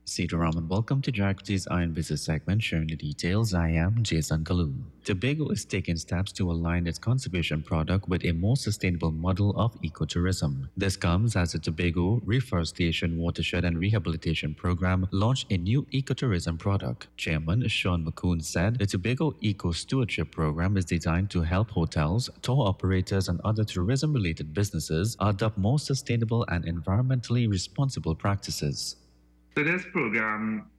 Sitaram and welcome to Jagdi's Iron Business segment sharing the details. I am Jason Kalu. Tobago is taking steps to align its conservation product with a more sustainable model of ecotourism. This comes as the Tobago Reforestation Watershed and Rehabilitation Program launched a new ecotourism product. Chairman Sean McCoon said the Tobago Eco Stewardship Program is designed to help hotels, tour operators, and other tourism-related businesses adopt more sustainable and environmentally responsible practices. So this program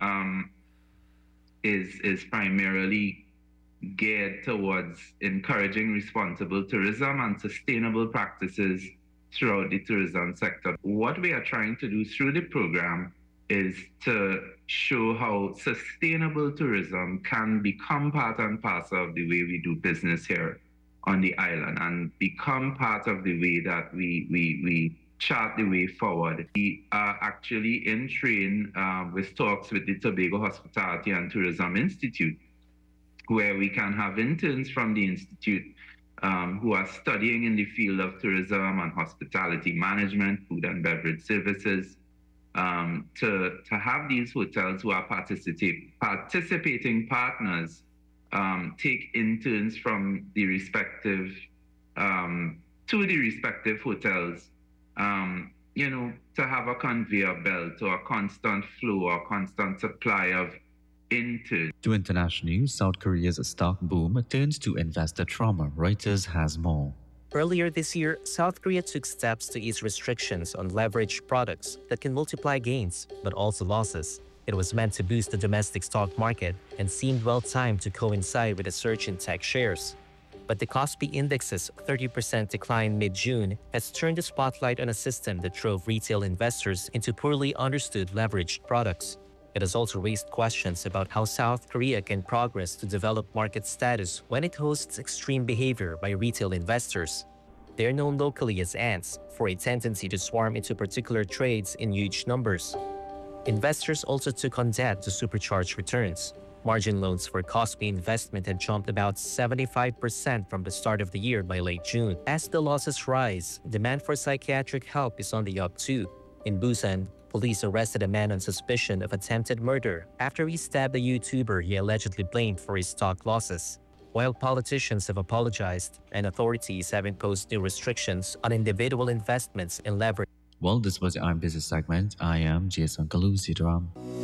is primarily geared towards encouraging responsible tourism and sustainable practices throughout the tourism sector. What we are trying to do through the program is to show how sustainable tourism can become part and parcel of the way we do business here on the island and become part of the way that we chart the way forward. We are actually in train with talks with the Tobago Hospitality and Tourism Institute, where we can have interns from the Institute who are studying in the field of tourism and hospitality management, food and beverage services, to have these hotels who are participating partners take interns from the respective to the respective hotels, to have a conveyor belt or a constant flow or constant supply of interns. To international news, South Korea's stock boom turns to investor trauma. Reuters has more. Earlier this year, South Korea took steps to ease restrictions on leveraged products that can multiply gains, but also losses. It was meant to boost the domestic stock market and seemed well-timed to coincide with a surge in tech shares. But the Kospi Index's 30% decline mid-June has turned the spotlight on a system that drove retail investors into poorly understood leveraged products. It has also raised questions about how South Korea can progress to develop market status when it hosts extreme behavior by retail investors. They are known locally as ants for a tendency to swarm into particular trades in huge numbers. Investors also took on debt to supercharge returns. Margin loans for Kospi investment had jumped about 75% from the start of the year by late June. As the losses rise, demand for psychiatric help is on the up too. In Busan, police arrested a man on suspicion of attempted murder after he stabbed a YouTuber he allegedly blamed for his stock losses. While politicians have apologized and authorities have imposed new restrictions on individual investments in leverage. Well, this was the I'm Business segment. I am Jason Kalu Sitaram.